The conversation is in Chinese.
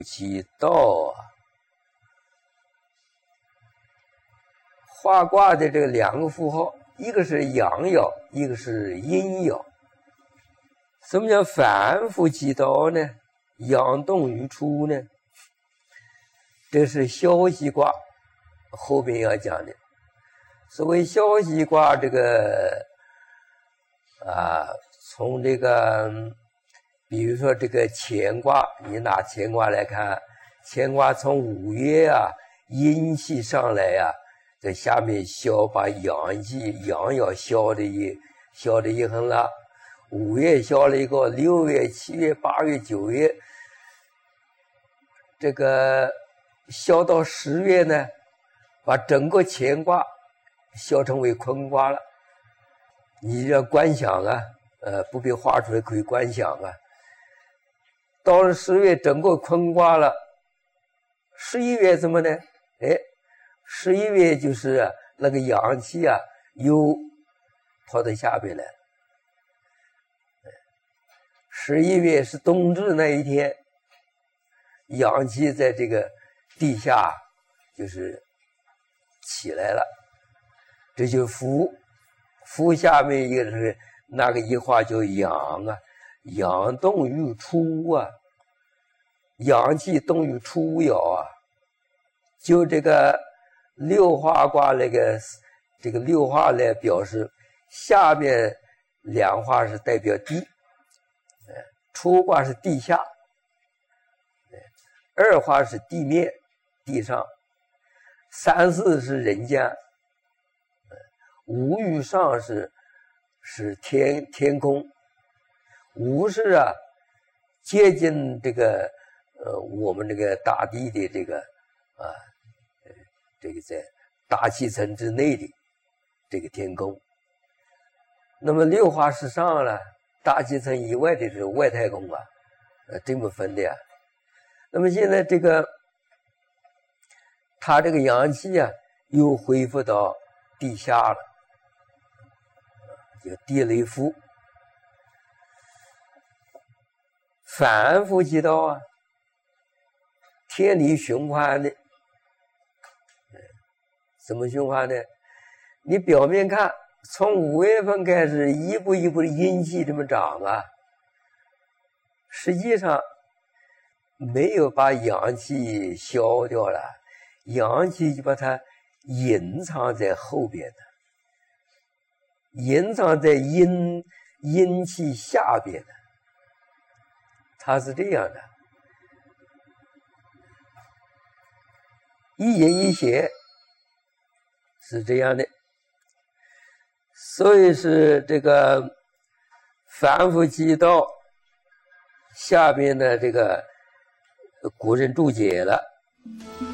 其道啊，画卦的这个两个符号，一个是阳爻，一个是阴爻。什么叫反复其道呢？阳动于初呢？这是消息卦后边要讲的。所谓消息卦，这个从这个比如说这个乾卦，你拿乾卦来看，乾卦从5月阴气上来在下面消，把阳气阳爻消的也很了。5月消了一个，6月、7月、8月、9月，这个消到10月呢，把整个乾卦消成为坤卦了。你要观想不必画出来，可以观想到了10月，整个坤卦了。11月什么呢？11月就是那个阳气又跑到下边来。11月是冬至那一天，阳气在这个地下就是起来了，这就伏下面一个是那个一画叫阳阳动于初阳气动于初爻就这个六画卦这个六画来表示，下面两画是代表地，初卦是地下，二画是地面地上，三四是人间，五与上是天空，五是接近这个我们这个大地的这个这个在大气层之内的这个天空。那么六画是上了，大气层以外的是外太空这么分的那么现在这个它这个阳气又恢复到地下了，叫地雷复。反复其道天理循环的。怎么循环呢？你表面看，从5月份开始一步一步的阴气这么长实际上没有把阳气消掉了，阳气就把它隐藏在后边的，隐藏在阴气下边的，它是这样的，一阴一邪是这样的。所以是这个反复其道下边的这个古人注解了。